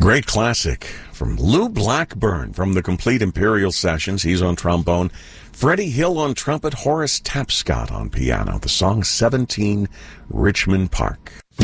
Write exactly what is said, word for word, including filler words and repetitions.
Great classic from Lou Blackburn from the Complete Imperial Sessions. He's on trombone. Freddie Hill on trumpet. Horace Tapscott on piano. The song seventeen, Richmond Park.